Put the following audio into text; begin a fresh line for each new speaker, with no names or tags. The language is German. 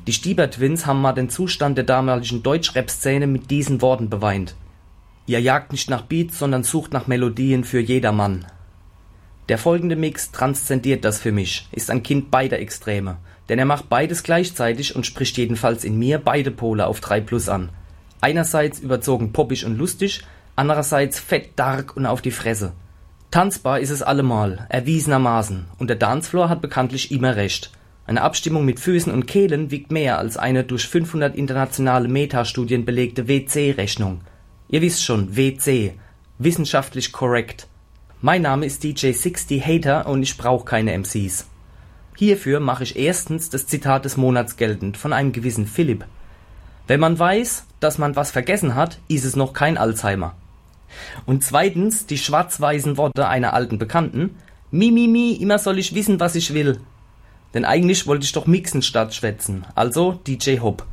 Die Stieber-Twins haben mal den Zustand der damaligen Deutsch-Rap-Szene mit diesen Worten beweint. Ihr jagt nicht nach Beats, sondern sucht nach Melodien für jedermann. Der folgende Mix transzendiert das für mich, ist ein Kind beider Extreme, denn er macht beides gleichzeitig und spricht jedenfalls in mir beide Pole auf 3+ an. Einerseits überzogen poppig und lustig, andererseits fett dark und auf die Fresse. Tanzbar ist es allemal, erwiesenermaßen, und der Dancefloor hat bekanntlich immer recht. Eine Abstimmung mit Füßen und Kehlen wiegt mehr als eine durch 500 internationale Metastudien belegte WC-Rechnung. Ihr wisst schon, WC, wissenschaftlich korrekt. Mein Name ist DJ 60 Hater und ich brauche keine MCs. Hierfür mache ich erstens das Zitat des Monats geltend von einem gewissen Philipp. Wenn man weiß, dass man was vergessen hat, ist es noch kein Alzheimer. Und zweitens die schwarz-weißen Worte einer alten Bekannten. Mi, immer soll ich wissen, was ich will. Denn eigentlich wollte ich doch mixen statt schwätzen. Also DJ Hopp.